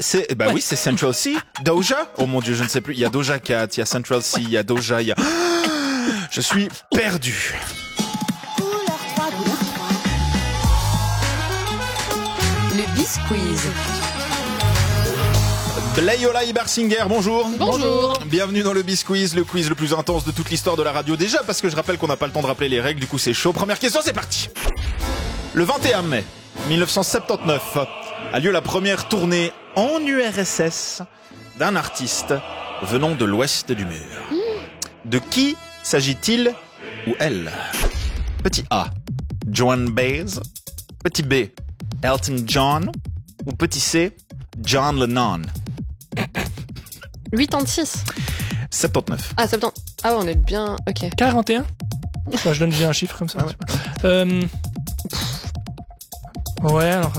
Oui, c'est Central C. Doja. Oh mon Dieu, je ne sais plus. Il y a Doja Cat, il y a Central C, il y a Doja, il y a... Je suis perdu. Le Bisquiz. Blayola Ibarsinger, bonjour. Bonjour. Bienvenue dans le Bisquiz, le quiz le plus intense de toute l'histoire de la radio. Déjà parce que je rappelle qu'on n'a pas le temps de rappeler les règles, du coup c'est chaud. Première question, c'est parti. Le 21 mai 1979 a lieu la première tournée en URSS d'un artiste venant de l'ouest du mur. De qui s'agit-il ou elle? Petit A, Joan Baez. Petit B, Elton John. Ou petit C, John Lennon. 86. 79. Ah, 70. Ah ouais, on est bien... Ok. 41. Bah, je donne un chiffre comme ça. Ouais, alors...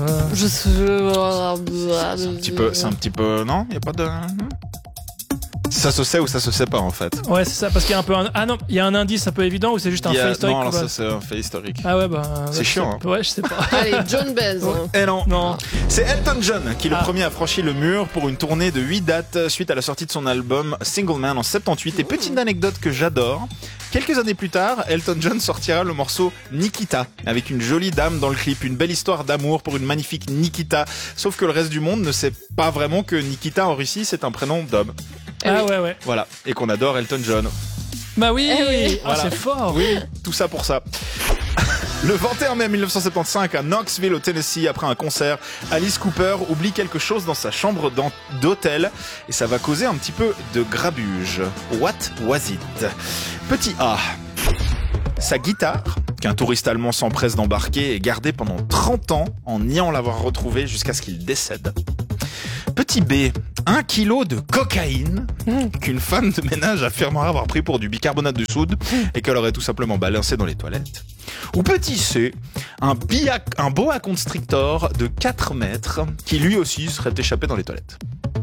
C'est un petit peu... Non, il y a pas de... Ça se sait ou ça se sait pas en fait. Ouais, c'est ça, parce qu'il y a un peu un... Ah non, il y a un indice un peu évident ou c'est juste un fait historique? Non, alors ça c'est un fait historique. Ah ouais, bah... C'est chiant, hein. Ouais, je sais pas. Allez, John Baez. Et non. Non. C'est Elton John qui est le premier à franchir le mur pour une tournée de 8 dates suite à la sortie de son album Single Man en 78. Et petite anecdote que j'adore, quelques années plus tard, Elton John sortira le morceau Nikita avec une jolie dame dans le clip, une belle histoire d'amour pour une magnifique Nikita. Sauf que le reste du monde ne sait pas vraiment que Nikita en Russie c'est un prénom d'homme. Ah ouais. Voilà, et qu'on adore Elton John. Bah oui, oui. Ah, Voilà. c'est fort. Oui, tout ça pour ça. Le 21 mai 1975, à Knoxville, au Tennessee, après un concert, Alice Cooper oublie quelque chose dans sa chambre d'hôtel et ça va causer un petit peu de grabuge. What was it? Petit A. Sa guitare, qu'un touriste allemand s'empresse d'embarquer et garder pendant 30 ans en niant l'avoir retrouvée jusqu'à ce qu'il décède. Petit B, 1 kilo de cocaïne qu'une femme de ménage affirmera avoir pris pour du bicarbonate de soude et qu'elle aurait tout simplement balancé dans les toilettes. Ou petit C, un boa constrictor de 4 mètres qui lui aussi serait échappé dans les toilettes.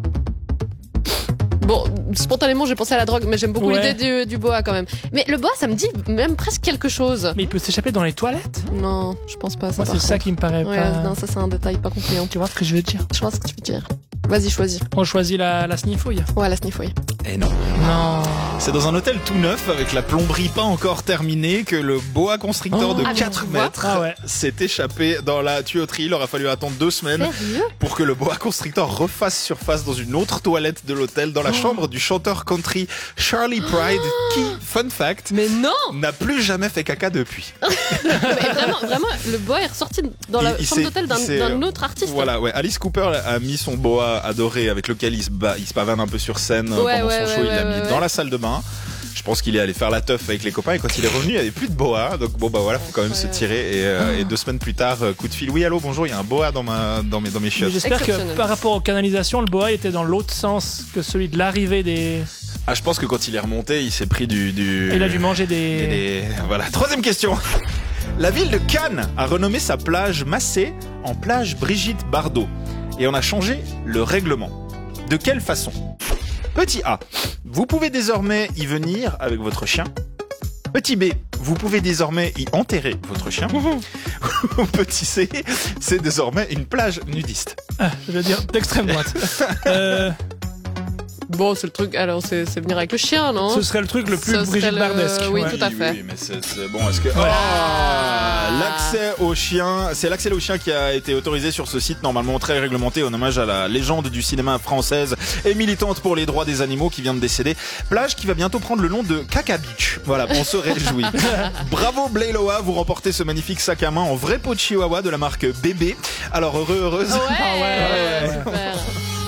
Bon, spontanément, j'ai pensé à la drogue, mais j'aime beaucoup Ouais. l'idée du boa quand même. Mais le boa, ça me dit même presque quelque chose. Mais il peut s'échapper dans les toilettes? Non, je pense pas à ça. Moi, par c'est ça contre. qui me paraît Ouais, pas... non, ça c'est un détail pas compris. Tu vois ce que je veux dire? Je pense que tu veux dire. Vas-y, choisis. On choisit la sniffouille. Ouais, la sniffouille. Et non. Non. C'est dans un hôtel tout neuf avec la plomberie pas encore terminée que le boa constrictor de Ah, mais 4 tu vois. mètres Ah ouais. s'est échappé dans la tuyauterie. Il aura fallu attendre 2 semaines Sérieux? pour que le boa constrictor refasse surface dans une autre toilette de l'hôtel, dans la chambre du chanteur country Charlie Pride, qui, fun fact, Mais non. n'a plus jamais fait caca depuis. Mais vraiment, le boa est ressorti dans la Il chambre s'est- d'hôtel il s'est, d'un autre artiste. Voilà, ouais. Alice Cooper a mis son boa adoré avec lequel il se pavane un peu sur scène pendant son show. Il l'a mis dans la salle de bain. Je pense qu'il est allé faire la teuf avec les copains et quand il est revenu, il n'y avait plus de boa. Donc bon bah voilà, faut quand même se tirer. Et 2 semaines plus tard, coup de fil. Oui, allô, bonjour, il y a un boa dans mes Mais chiottes. j'espère que Exceptionnel. par rapport aux canalisations, le boa était dans l'autre sens que celui de l'arrivée des... Ah, je pense que quand il est remonté, il s'est pris du... Il a dû manger des... Voilà. 3e question. La ville de Cannes a renommé sa plage Massé en plage Brigitte Bardot et on a changé le règlement. De quelle façon? Petit A, vous pouvez désormais y venir avec votre chien. Petit B, vous pouvez désormais y enterrer votre chien. Petit C, c'est désormais une plage nudiste. Ah, je veux dire d'extrême droite. Bon, c'est le truc. Alors, c'est venir avec le chien, non? Ce serait le truc le plus Ce Brigitte serait le- Bardesque. oui, ouais. tout à fait. Oui, mais c'est bon. Est-ce que l'accès aux chiens, c'est l'accès aux chiens qui a été autorisé sur ce site normalement très réglementé en hommage à la légende du cinéma française et militante pour les droits des animaux qui vient de décéder. Plage qui va bientôt prendre le nom de Caca Beach. Voilà, on se réjouit. Bravo Blayloa, vous remportez ce magnifique sac à main en vrai pot de chihuahua de la marque Bébé. Alors heureuse. Ouais, ouais. super.